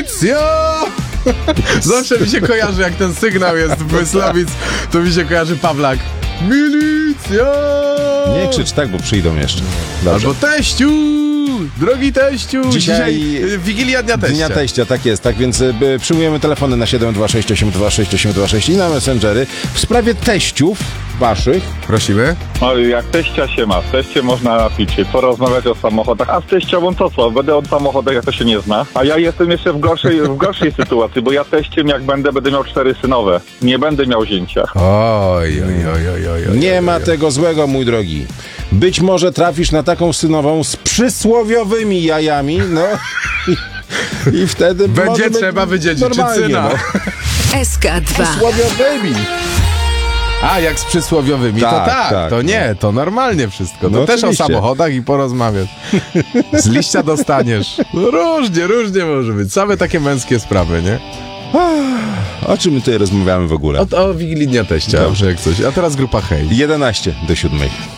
Milicja! Zawsze mi się kojarzy, jak ten sygnał jest w Myslowic, to mi się kojarzy Pawlak. Milicja! Nie krzycz tak, bo przyjdą jeszcze. Dobrze. Albo teściu! Drogi teściu! Dzisiaj Wigilia Dnia Teścia. Dnia Teścia, tak jest, tak więc przyjmujemy telefony na 726826826 i na Messengery w sprawie teściów waszych. Prosimy. No jak teścia się ma, w teście można napić się, porozmawiać o samochodach, a z teściową to co? Będę o samochodach, jak to się nie zna. A ja jestem jeszcze w gorszej sytuacji, bo ja teściem jak będę miał 4 synowe. Nie będę miał zięcia. Oj. Nie ma tego złego, mój drogi. Być może trafisz na taką synową z przysłowiowymi jajami, no i wtedy będzie trzeba wydziedziczyć syna. No. SK2. Przysłowiowymi. A, jak z przysłowiowymi, to tak, to nie, to normalnie wszystko. To No też oczywiście. o samochodach i porozmawiać. Z liścia dostaniesz. No różnie może być. Same takie męskie sprawy, nie? O czym my tutaj rozmawiamy w ogóle? O Wigilii Dnia Teścia, Dobrze. jak coś. A teraz grupa Hej. 11 do 7.